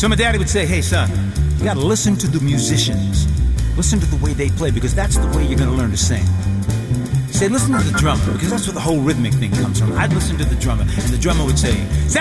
So my daddy would say, hey, son, you got to listen to the musicians. Listen to the way they play, because that's the way you're going to learn to sing. Say, listen to the drummer, because that's where the whole rhythmic thing comes from. I'd listen to the drummer, and the drummer would say,